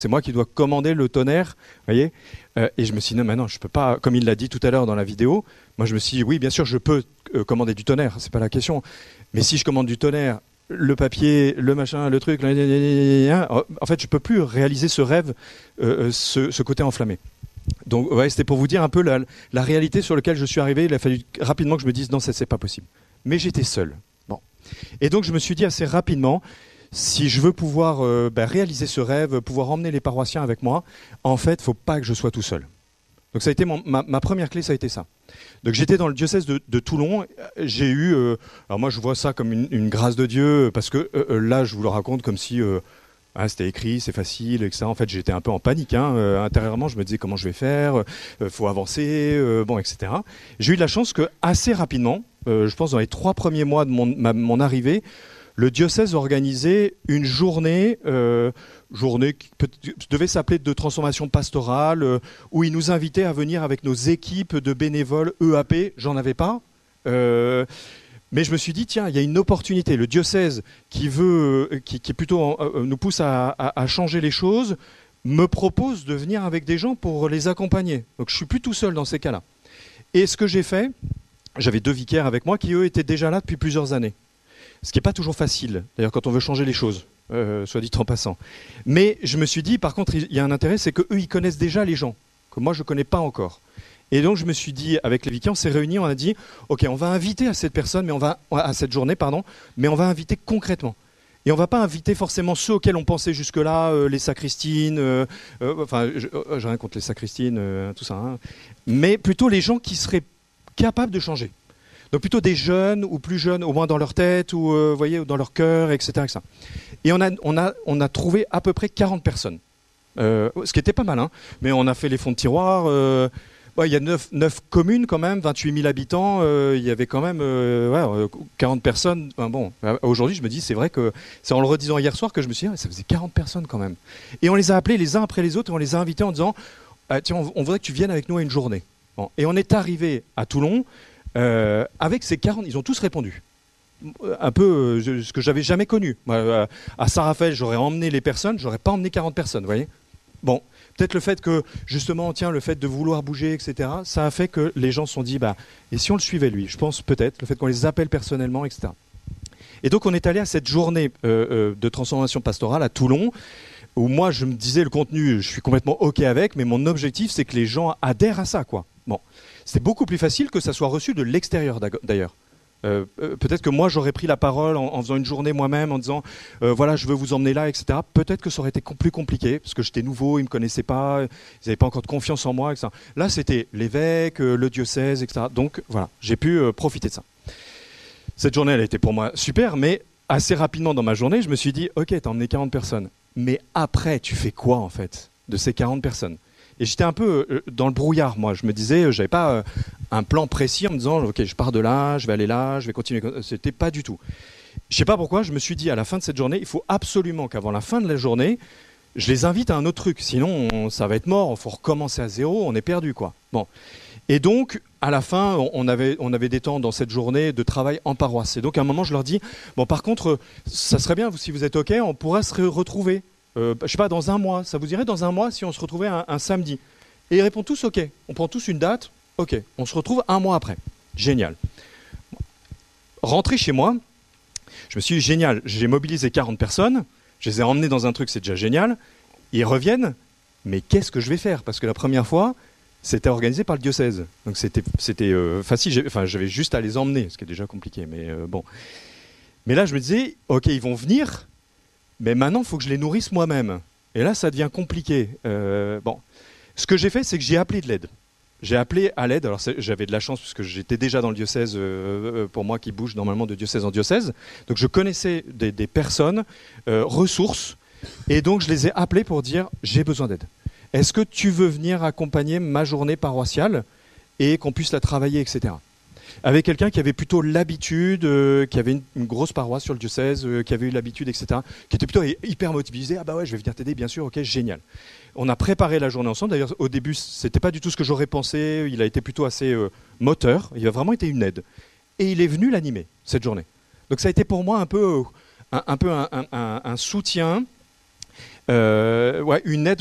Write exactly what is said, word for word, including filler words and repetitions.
C'est moi qui dois commander le tonnerre, voyez. Euh, et je me suis dit, non, mais non, je peux pas, comme il l'a dit tout à l'heure dans la vidéo, moi je me suis dit, oui, bien sûr, je peux euh, commander du tonnerre, c'est pas la question. Mais si je commande du tonnerre, le papier, le machin, le truc, en fait, je peux plus réaliser ce rêve, euh, ce, ce côté enflammé. Donc, ouais, c'était pour vous dire un peu la, la réalité sur laquelle je suis arrivé. Il a fallu rapidement que je me dise, non, ça, c'est pas possible. Mais j'étais seul. Bon. Et donc, je me suis dit assez rapidement, si je veux pouvoir euh, bah, réaliser ce rêve, pouvoir emmener les paroissiens avec moi, en fait, il ne faut pas que je sois tout seul. Donc ça a été mon, ma, ma première clé, ça a été ça. Donc j'étais dans le diocèse de, de Toulon. J'ai eu, euh, alors moi je vois ça comme une, une grâce de Dieu, parce que euh, là je vous le raconte comme si euh, ah, c'était écrit, c'est facile, et cetera. En fait j'étais un peu en panique. Hein. Euh, intérieurement je me disais comment je vais faire, il euh, faut avancer, euh, bon, et cetera. J'ai eu de la chance que assez rapidement, euh, je pense dans les trois premiers mois de mon, ma, mon arrivée, le diocèse organisait une journée, euh, journée qui peut, devait s'appeler de transformation pastorale, euh, où il nous invitait à venir avec nos équipes de bénévoles E A P. J'en avais pas. Euh, mais je me suis dit, tiens, il y a une opportunité. Le diocèse qui veut, qui, qui est plutôt euh, nous pousse à, à, à changer les choses, me propose de venir avec des gens pour les accompagner. Donc je suis plus tout seul dans ces cas-là. Et ce que j'ai fait, j'avais deux vicaires avec moi qui eux étaient déjà là depuis plusieurs années. Ce qui n'est pas toujours facile, d'ailleurs, quand on veut changer les choses, euh, soit dit en passant. Mais je me suis dit, par contre, il y a un intérêt, c'est qu'eux, ils connaissent déjà les gens, que moi, je ne connais pas encore. Et donc, je me suis dit, avec les vicaires, on s'est réunis, on a dit, OK, on va inviter à cette personne, mais on va, à cette journée, pardon, mais on va inviter concrètement. Et on ne va pas inviter forcément ceux auxquels on pensait jusque-là, euh, les sacristines, euh, euh, enfin, je n'ai rien contre les sacristines, euh, tout ça, hein, mais plutôt les gens qui seraient capables de changer. Donc plutôt des jeunes ou plus jeunes, au moins dans leur tête ou euh, voyez, dans leur cœur, et cetera, et cetera. Et on a, on, a, on a trouvé à peu près quarante personnes, euh, ce qui était pas mal, hein. Mais on a fait les fonds de tiroir. Euh, ouais, il y a neuf communes quand même, vingt-huit mille habitants. Euh, il y avait quand même euh, ouais, quarante personnes. Enfin, bon, aujourd'hui, je me dis, c'est vrai que c'est en le redisant hier soir que je me suis dit, ah, ça faisait quarante personnes quand même. Et on les a appelés les uns après les autres et on les a invités en disant, ah, tiens, on, on voudrait que tu viennes avec nous à une journée. Bon. Et on est arrivé à Toulon. Euh, avec ces quarante, ils ont tous répondu. Un peu euh, ce que j'avais jamais connu. Moi, à Saint-Raphaël, j'aurais emmené les personnes, j'aurais pas emmené quarante personnes, vous voyez. Bon, peut-être le fait que, justement, tiens, le fait de vouloir bouger, et cetera, ça a fait que les gens se sont dit, bah, et si on le suivait lui? Je pense peut-être, le fait qu'on les appelle personnellement, et cetera. Et donc, on est allé à cette journée euh, euh, de transformation pastorale à Toulon, où moi, je me disais, le contenu, je suis complètement OK avec, mais mon objectif, c'est que les gens adhèrent à ça, quoi. Bon. C'est beaucoup plus facile que ça soit reçu de l'extérieur d'ailleurs. Euh, euh, peut-être que moi j'aurais pris la parole en, en faisant une journée moi-même en disant euh, voilà je veux vous emmener là, et cetera. Peut-être que ça aurait été plus compliqué parce que j'étais nouveau, ils ne me connaissaient pas, ils n'avaient pas encore de confiance en moi, et cetera. Là c'était l'évêque, euh, le diocèse, et cetera. Donc voilà, j'ai pu euh, profiter de ça. Cette journée elle a été pour moi super, mais assez rapidement dans ma journée je me suis dit ok, t'as emmené quarante personnes, mais après tu fais quoi en fait de ces quarante personnes? Et j'étais un peu euh, dans le brouillard, moi. Je me disais, euh, j'avais pas euh, un plan précis en me disant, ok, je pars de là, je vais aller là, je vais continuer. C'était pas du tout. Je sais pas pourquoi, je me suis dit, à la fin de cette journée, il faut absolument qu'avant la fin de la journée, je les invite à un autre truc. Sinon, on, ça va être mort, il faut recommencer à zéro, on est perdu, quoi. Bon. Et donc, à la fin, on avait, on avait des temps dans cette journée de travail en paroisse. Et donc, à un moment, je leur dis, bon, par contre, ça serait bien, si vous êtes OK, on pourrait se retrouver. Euh, je sais pas, dans un mois, ça vous irait dans un mois si on se retrouvait un, un samedi? Et ils répondent tous OK, on prend tous une date, OK, on se retrouve un mois après. Génial. Rentré chez moi, je me suis dit génial, j'ai mobilisé quarante personnes, je les ai emmenés dans un truc, c'est déjà génial, ils reviennent, mais qu'est-ce que je vais faire? Parce que la première fois, c'était organisé par le diocèse, donc c'était, c'était euh, facile, enfin j'avais juste à les emmener, ce qui est déjà compliqué, mais euh, bon. Mais là je me disais, OK, ils vont venir, mais maintenant, il faut que je les nourrisse moi-même. Et là, ça devient compliqué. Euh, bon. Ce que j'ai fait, c'est que j'ai appelé de l'aide. J'ai appelé à l'aide. Alors, j'avais de la chance, parce que j'étais déjà dans le diocèse, euh, pour moi, qui bouge normalement de diocèse en diocèse. Donc, je connaissais des, des personnes, euh, ressources. Et donc, je les ai appelés pour dire, j'ai besoin d'aide. Est-ce que tu veux venir accompagner ma journée paroissiale et qu'on puisse la travailler, et cetera. Avec quelqu'un qui avait plutôt l'habitude, euh, qui avait une, une grosse paroisse sur le diocèse, euh, qui avait eu l'habitude, et cetera, qui était plutôt hyper motivé. Ah bah ouais, je vais venir t'aider, bien sûr, ok, génial. On a préparé la journée ensemble. D'ailleurs, au début, c'était pas du tout ce que j'aurais pensé. Il a été plutôt assez euh, moteur. Il a vraiment été une aide. Et il est venu l'animer, cette journée. Donc ça a été pour moi un peu un, un, peu un, un, un soutien euh, ouais, une aide